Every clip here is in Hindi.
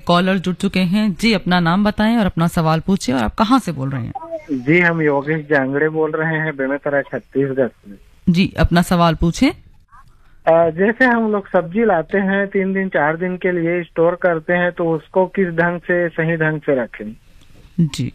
कॉलर जुड़ चुके हैं। जी, अपना नाम बताएं और अपना सवाल पूछिए, और आप कहाँ से बोल रहे हैं? जी, हम योगेश जांगड़े बोल रहे हैं, बेमेतरा छत्तीसगढ़ से। जी, अपना सवाल पूछें। जैसे हम लोग सब्जी लाते हैं 3 दिन 4 दिन के लिए स्टोर करते हैं, तो उसको किस ढंग से सही ढंग से रखें? जी,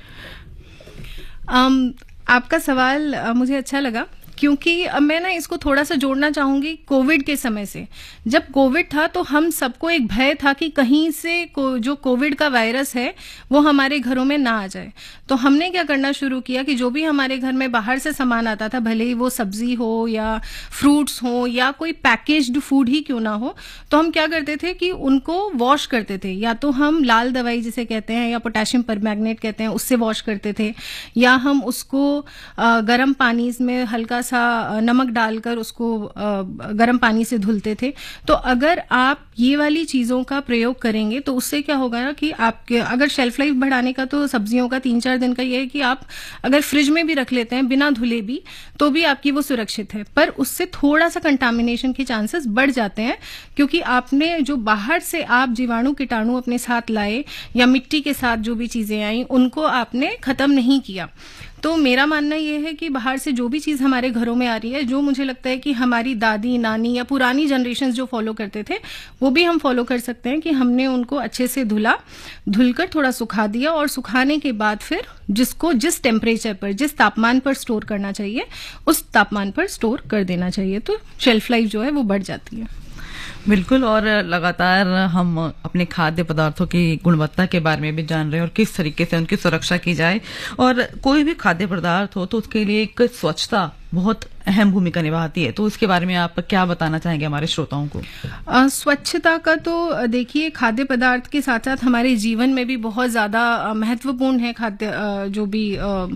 आपका सवाल मुझे अच्छा लगा, क्योंकि मैं ना इसको थोड़ा सा जोड़ना चाहूंगी कोविड के समय से। जब कोविड था तो हम सबको एक भय था कि कहीं से जो कोविड का वायरस है वो हमारे घरों में ना आ जाए। तो हमने क्या करना शुरू किया कि जो भी हमारे घर में बाहर से सामान आता था, भले ही वो सब्जी हो या फ्रूट्स हो या कोई पैकेज्ड फूड ही क्यों ना हो, तो हम क्या करते थे कि उनको वॉश करते थे। या तो हम लाल दवाई जिसे कहते हैं या पोटेशियम परमैंगनेट कहते हैं, उससे वॉश करते थे, या हम उसको गर्म पानी में हल्का सा नमक डालकर उसको गर्म पानी से धुलते थे। तो अगर आप ये वाली चीजों का प्रयोग करेंगे तो उससे क्या होगा ना कि आपके अगर शेल्फ लाइफ बढ़ाने का तो सब्जियों का 3-4 दिन का ये है कि आप अगर फ्रिज में भी रख लेते हैं बिना धुले भी, तो भी आपकी वो सुरक्षित है। पर उससे थोड़ा सा कंटामिनेशन के चांसेस बढ़ जाते हैं, क्योंकि आपने जो बाहर से आप जीवाणु कीटाणु अपने साथ लाए या मिट्टी के साथ जो भी चीजें आई उनको आपने खत्म नहीं किया। तो मेरा मानना ये है कि बाहर से जो भी चीज हमारे घरों में आ रही है, जो मुझे लगता है कि हमारी दादी नानी या पुरानी जनरेशन जो फॉलो करते थे वो भी हम फॉलो कर सकते हैं कि हमने उनको अच्छे से धुलकर थोड़ा सुखा दिया, और सुखाने के बाद फिर जिसको जिस टेम्परेचर पर जिस तापमान पर स्टोर करना चाहिए उस तापमान पर स्टोर कर देना चाहिए। तो शेल्फ लाइफ जो है वो बढ़ जाती है। बिल्कुल। और लगातार हम अपने खाद्य पदार्थों की गुणवत्ता के बारे में भी जान रहे हैं और किस तरीके से उनकी सुरक्षा की जाए। और कोई भी खाद्य पदार्थ हो तो उसके लिए एक स्वच्छता बहुत अहम भूमिका निभाती है। तो उसके बारे में आप क्या बताना चाहेंगे हमारे श्रोताओं को? स्वच्छता का तो देखिए, खाद्य पदार्थ के साथ साथ हमारे जीवन में भी बहुत ज्यादा महत्वपूर्ण है खाद्य जो भी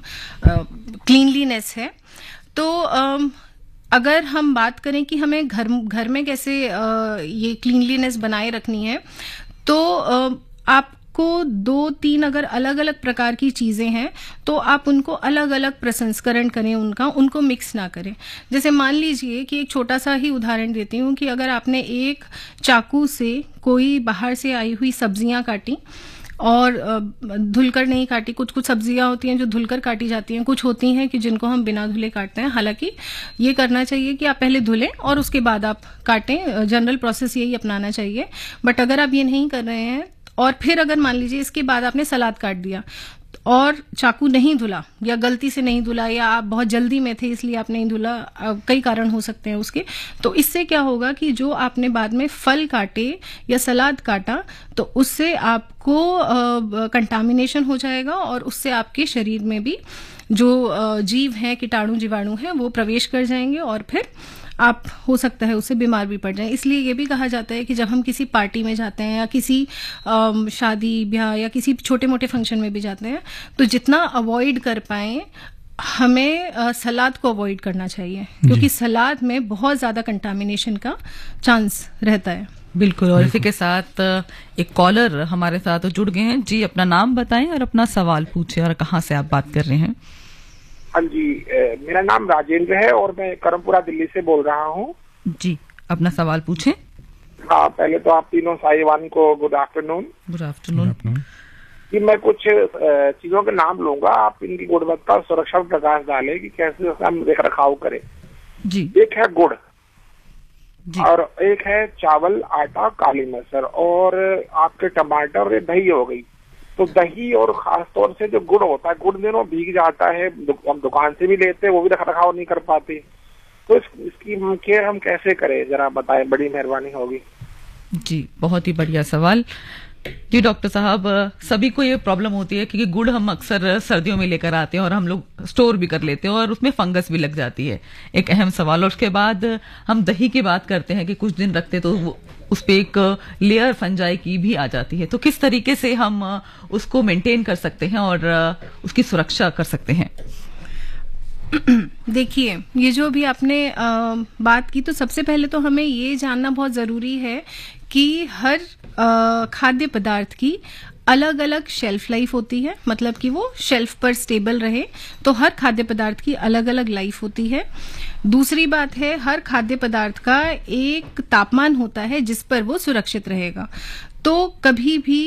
क्लीनलीनेस है। तो अगर हम बात करें कि हमें घर में कैसे ये क्लीनलीनेस बनाए रखनी है, तो आपको 2-3 अगर अलग अलग प्रकार की चीजें हैं तो आप उनको अलग अलग प्रसंस्करण करें, उनको मिक्स ना करें। जैसे मान लीजिए कि एक छोटा सा ही उदाहरण देती हूँ कि अगर आपने एक चाकू से कोई बाहर से आई हुई सब्जियां काटी और धुलकर नहीं काटी, कुछ सब्जियां होती हैं जो धुलकर काटी जाती हैं, कुछ होती हैं कि जिनको हम बिना धुले काटते हैं। हालांकि ये करना चाहिए कि आप पहले धुलें और उसके बाद आप काटें, जनरल प्रोसेस यही अपनाना चाहिए। बट अगर आप ये नहीं कर रहे हैं और फिर अगर मान लीजिए इसके बाद आपने सलाद काट दिया और चाकू नहीं धुला या गलती से नहीं धुला या आप बहुत जल्दी में थे इसलिए आप नहीं धुला, कई कारण हो सकते हैं उसके, तो इससे क्या होगा कि जो आपने बाद में फल काटे या सलाद काटा तो उससे आपको कंटामिनेशन हो जाएगा और उससे आपके शरीर में भी जो जीव हैं, कीटाणु जीवाणु हैं, वो प्रवेश कर जाएंगे और फिर आप हो सकता है उससे बीमार भी पड़ जाएं। इसलिए ये भी कहा जाता है कि जब हम किसी पार्टी में जाते हैं या किसी शादी ब्याह या किसी छोटे मोटे फंक्शन में भी जाते हैं तो जितना अवॉइड कर पाएं हमें सलाद को अवॉइड करना चाहिए, क्योंकि सलाद में बहुत ज्यादा कंटामिनेशन का चांस रहता है। बिल्कुल। और इसी के साथ एक कॉलर हमारे साथ जुड़ गए हैं। जी, अपना नाम बताएं और अपना सवाल पूछें और कहाँ से आप बात कर रहे हैं? हाँ जी, मेरा नाम राजेंद्र है और मैं करमपुरा दिल्ली से बोल रहा हूँ। जी, अपना सवाल पूछें। हाँ, पहले तो आप तीनों साहिवान को गुड आफ्टरनून। Good afternoon. कि मैं कुछ चीजों के नाम लूंगा, आप इनकी गुणवत्ता और सुरक्षा पर प्रकाश डालें कि कैसे हम देख रखाव करें। जी। एक है गुड़ और एक है चावल, आटा, काली मसर और आपके टमाटर और दही हो गई। तो दही और खास तौर से जो गुड़ होता है, गुड़ दिनों भीग जाता है, हम दुकान से भी लेते हैं, वो भी रख रखाव नहीं कर पाते। तो इसकी केयर हम कैसे करें, जरा बताएं, बड़ी मेहरबानी होगी। जी, बहुत ही बढ़िया सवाल। जी डॉक्टर साहब, सभी को ये प्रॉब्लम होती है क्योंकि गुड़ हम अक्सर सर्दियों में लेकर आते हैं और हम लोग स्टोर भी कर लेते हैं और उसमें फंगस भी लग जाती है, एक अहम सवाल। और उसके बाद हम दही की बात करते हैं कि कुछ दिन रखते तो उस पे एक लेयर फंजाई की भी आ जाती है। तो किस तरीके से हम उसको मेंटेन कर सकते हैं और उसकी सुरक्षा कर सकते हैं? देखिए, ये जो भी आपने बात की, तो सबसे पहले तो हमें ये जानना बहुत जरूरी है कि हर खाद्य पदार्थ की अलग अलग शेल्फ लाइफ होती है, मतलब कि वो शेल्फ पर स्टेबल रहे। तो हर खाद्य पदार्थ की अलग अलग लाइफ होती है। दूसरी बात है, हर खाद्य पदार्थ का एक तापमान होता है जिस पर वो सुरक्षित रहेगा। तो कभी भी